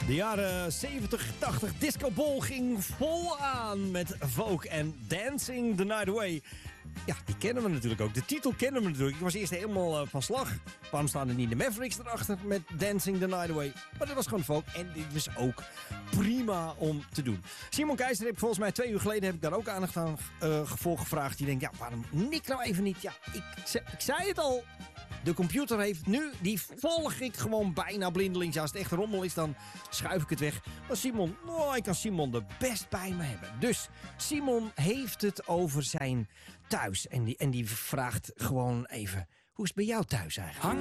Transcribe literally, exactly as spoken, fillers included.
De jaren zeventig, tachtig disco ball ging vol aan met Vogue en Dancing the Night Away. Ja, die kennen we natuurlijk ook. De titel kennen we natuurlijk. Ik was eerst helemaal uh, van slag. Waarom staan er niet de Mavericks erachter met Dancing the Night Away? Maar dat was gewoon Vogue en dit was ook prima om te doen. Simon Keizer heb ik volgens mij twee uur geleden heb ik daar ook aandacht aan uh, voor gevraagd. Die denkt, ja, waarom Nick nou even niet? Ja, ik, ik zei het al. De computer heeft nu, die volg ik gewoon bijna blindelings. Als het echt rommel is, dan schuif ik het weg. Maar Simon, oh, ik kan Simon er best bij me hebben. Dus Simon heeft het over zijn thuis. En die, en die vraagt gewoon even, hoe is het bij jou thuis eigenlijk?